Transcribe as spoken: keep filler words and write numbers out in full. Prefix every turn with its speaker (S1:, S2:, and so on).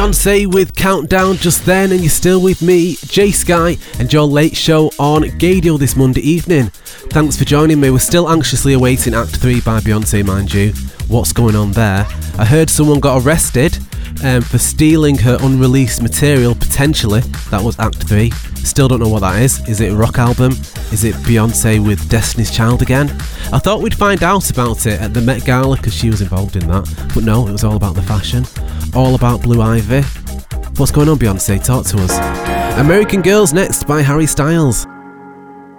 S1: Beyonce with Countdown just then, and you're still with me, Jay Sky, and your late show on Gadio this Monday evening. Thanks for joining me. We're still anxiously awaiting Act three by Beyonce, mind you. What's going on there? I heard someone got arrested um, for stealing her unreleased material, potentially. That was Act three. Still don't know what that is. Is it a rock album? Is it Beyonce with Destiny's Child again? I thought we'd find out about it at the Met Gala because she was involved in that. But no, it was all about the fashion. All about Blue Ivy. What's going on, Beyonce? Talk to us. American Girls next by Harry Styles.